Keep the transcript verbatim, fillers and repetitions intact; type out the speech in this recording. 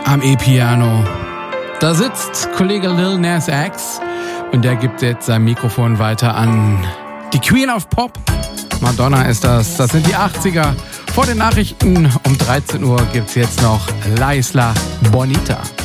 am E-Piano. Da sitzt Kollege Lil Nas X und der gibt jetzt sein Mikrofon weiter an die Queen of Pop. Madonna ist das. Das sind die achtziger. Vor den Nachrichten um dreizehn Uhr gibt's jetzt noch La Isla Bonita.